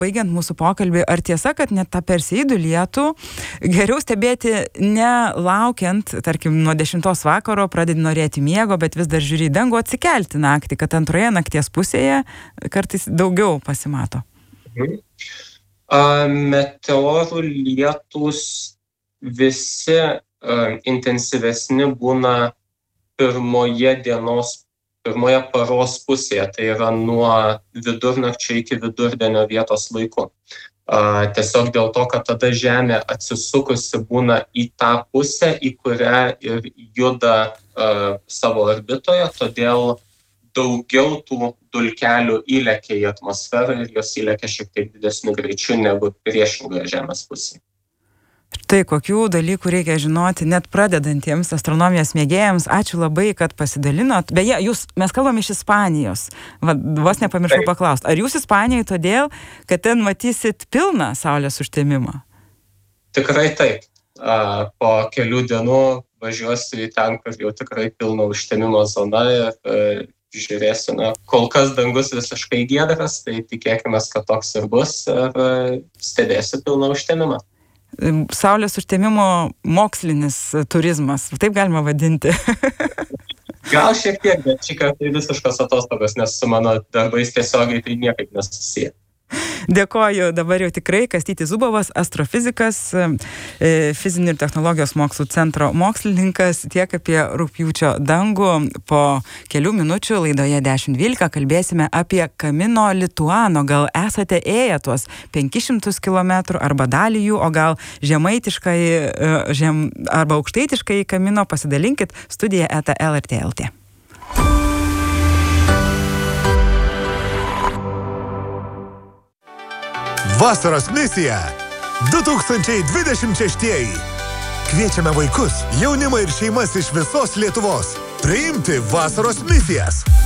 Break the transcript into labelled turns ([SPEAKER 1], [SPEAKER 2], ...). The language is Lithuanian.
[SPEAKER 1] baigiant mūsų pokalbį, ar tiesa, kad net tą Perseidų lietų geriau stebėti nelaukiant, tarkim, nuo 10 vakaro pradedi norėti miego, bet vis dar žiūri į dangų, atsikelti naktį, kad antroje nakties pusėje kartais daugiau pasimato?
[SPEAKER 2] Meteorų lietūs visi intensyvesni būna pirmoje paros pusėje, tai yra nuo vidurnakčio iki vidurdienio vietos laiku. Tiesiog dėl to, kad tada Žemė atsisukusi būna į tą pusę, į kurią ir juda savo orbitoje, todėl daugiau tų dulkelių įlekia į atmosferą ir jos įlekia šiek tiek didesniu greičiu negu priešingoje Žemės pusėje.
[SPEAKER 1] Štai kokių dalykų reikia žinoti net pradedantiems astronomijos mėgėjams. Ačiū labai, kad pasidalinot. Beje, mes kalbam iš Ispanijos. Vos nepamiršau paklausti. Ar jūs Ispanijoje todėl, kad ten matysit pilną Saulės užtemimą?
[SPEAKER 2] Tikrai taip. Po kelių dienų važiuosiu į ten, kur jau tikrai pilno užtemimo zona ir žiūrėsiu. Kol kas dangus visiškai giedras, tai tikėkime, kad toks ir bus ir stebėsiu pilną užtemimą.
[SPEAKER 1] Saulės užtemimo mokslinis turizmas, taip galima vadinti.
[SPEAKER 2] Gal šiek tiek, bet šį kartą tai visiškos atostogos, nes su mano darbais tiesiogiai tai niekaip nesusiję.
[SPEAKER 1] Dėkoju, dabar jau tikrai Kastytis Zubovas, astrofizikas, Fizinių ir technologijos mokslų centro mokslininkas, tiek apie rugpjūčio dangų. Po kelių minučių laidoje 10.12 kalbėsime apie Camino Lituano. Gal esate ėję tuos 500 km arba dalį jų, o gal žemaitiškai arba aukštaitiškai Camino, pasidalinkit studija@lrt.lt.
[SPEAKER 3] Vasaros misija 2026. Kviečiame vaikus, jaunimą ir šeimas iš visos Lietuvos priimti vasaros misijas.